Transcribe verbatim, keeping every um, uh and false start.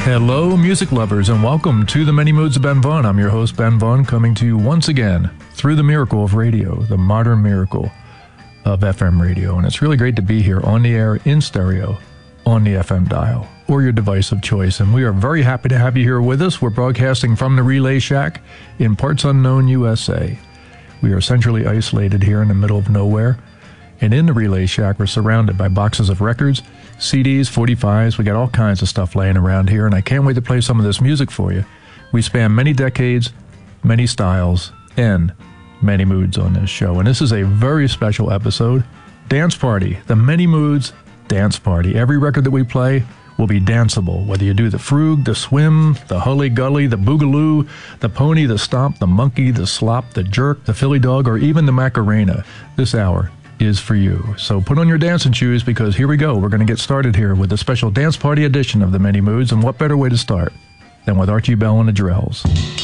Hello, music lovers, and welcome to the Many Moods of Ben Vaughn. I'm your host, Ben Vaughn, coming to you once again through the miracle of radio, the modern miracle of F M radio. And it's really great to be here on the air, in stereo, on the F M dial, or your device of choice. And we are very happy to have you here with us. We're broadcasting from the Relay Shack in parts unknown U S A. We are centrally isolated here in the middle of nowhere. And in the Relay Shack, we're surrounded by boxes of records, C Ds, forty-fives. We got all kinds of stuff laying around here, and I can't wait to play some of this music for you. We span many decades, many styles, and many moods on this show. And this is a very special episode. Dance Party, the Many Moods Dance Party. Every record that we play will be danceable, whether you do the Frug, the Swim, the Hully Gully, the Boogaloo, the Pony, the Stomp, the Monkey, the Slop, the Jerk, the Philly Dog, or even the Macarena. This hour is for you. So put on your dancing shoes, because here we go. We're going to get started here with a special dance party edition of the Many Moods, and what better way to start than with Archie Bell and the Drells.